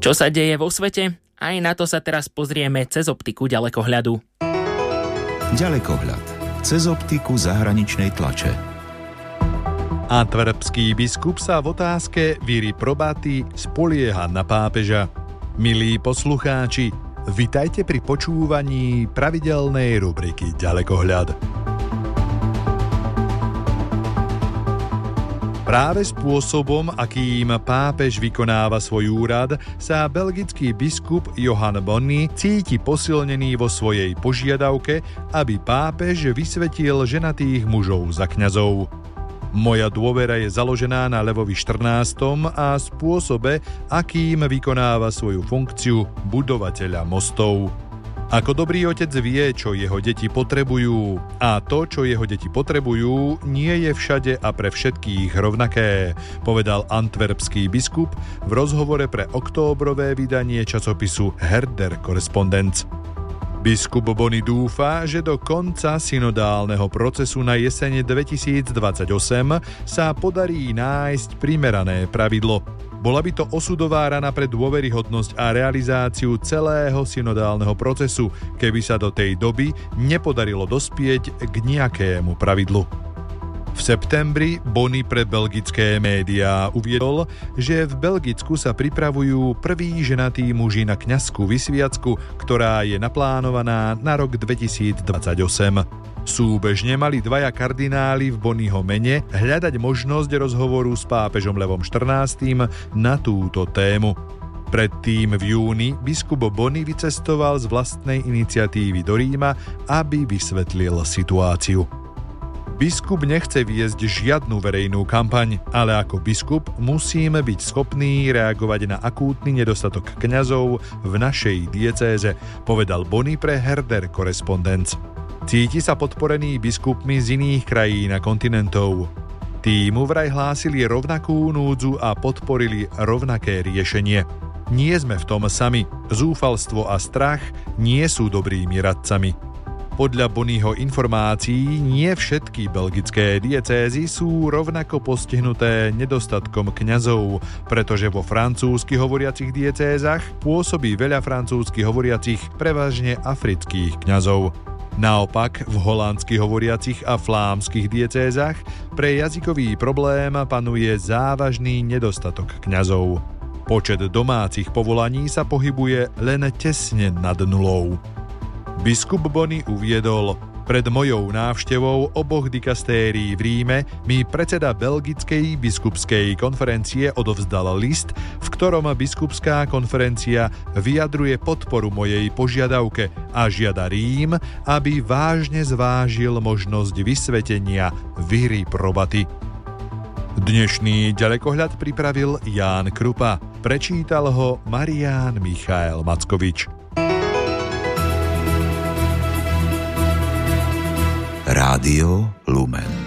Čo sa deje vo svete? Aj na to sa teraz pozrieme cez optiku ďalekohľadu. Ďalekohľad. Cez optiku zahraničnej tlače. Antwerpský biskup sa v otázke víry probaty spolieha na pápeža. Milí poslucháči, vitajte pri počúvaní pravidelnej rubriky Ďalekohľad. Práve spôsobom, akým pápež vykonáva svoj úrad, sa belgický biskup Johan Bonny cíti posilnený vo svojej požiadavke, aby pápež vysvetil ženatých mužov za kňazov. Moja dôvera je založená na Levovi 14. a spôsobe, akým vykonáva svoju funkciu budovateľa mostov. Ako dobrý otec vie, čo jeho deti potrebujú, a to, čo jeho deti potrebujú, nie je všade a pre všetkých rovnaké, povedal antwerpský biskup v rozhovore pre októbrové vydanie časopisu Herder Correspondence. Biskup Bonny dúfa, že do konca synodálneho procesu na jeseň 2028 sa podarí nájsť primerané pravidlo. Bola by to osudová rana pre dôveryhodnosť a realizáciu celého synodálneho procesu, keby sa do tej doby nepodarilo dospieť k nejakému pravidlu. V septembri Bonny pre belgické médiá uviedol, že v Belgicku sa pripravujú prví ženatí muži na kňazskú vysviacku, ktorá je naplánovaná na rok 2028. Súbežne mali dvaja kardináli v Bonnyho mene hľadať možnosť rozhovoru s pápežom Levom 14. na túto tému. Predtým v júni biskup Bonny vycestoval z vlastnej iniciatívy do Ríma, aby vysvetlil situáciu. Biskup nechce viesť žiadnu verejnú kampaň, ale ako biskup musíme byť schopní reagovať na akútny nedostatok kňazov v našej diecéze, povedal Bonny pre Herder Correspondence. Cíti sa podporený biskupmi z iných krajín a kontinentov. Tí mu vraj hlásili rovnakú núdzu a podporili rovnaké riešenie. Nie sme v tom sami. Zúfalstvo a strach nie sú dobrými radcami. Podľa Bonnyho informácií nie všetky belgické diecézy sú rovnako postihnuté nedostatkom kňazov, pretože vo francúzsky hovoriacich diecézach pôsobí veľa francúzsky hovoriacich prevažne afrických kňazov. Naopak v holandsky hovoriacich a flámskych diecézach pre jazykový problém panuje závažný nedostatok kňazov. Počet domácich povolaní sa pohybuje len tesne nad nulou. Biskup Bonny uviedol: pred mojou návštevou oboch dikastérií v Ríme mi predseda Belgickej biskupskej konferencie odovzdal list, v ktorom biskupská konferencia vyjadruje podporu mojej požiadavke a žiada Rím, aby vážne zvážil možnosť vysvetenia víry probaty. Dnešný ďalekohľad pripravil Ján Krupa. Prečítal ho Marián Michael Mackovič. Rádio Lumen.